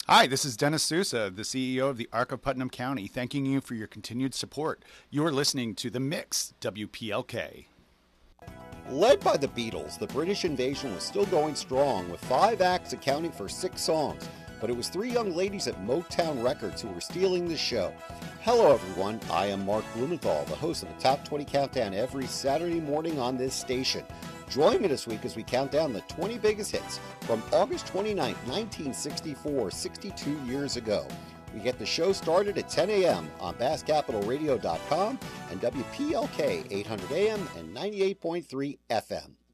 Hi, this is Dennis Sousa, the CEO of the Arc of Putnam County, thanking you for your continued support. You are listening to The Mix, WPLK. Led by the Beatles, the British invasion was still going strong, with 5 acts accounting for 6 songs. But it was 3 young ladies at Motown Records who were stealing the show. Hello everyone, I am Mark Blumenthal, the host of the Top 20 Countdown every Saturday morning on this station. Join me this week as we count down the 20 biggest hits from August 29, 1964, 62 years ago. We get the show started at 10 a.m. on BassCapitalRadio.com and WPLK 800 AM and 98.3 FM.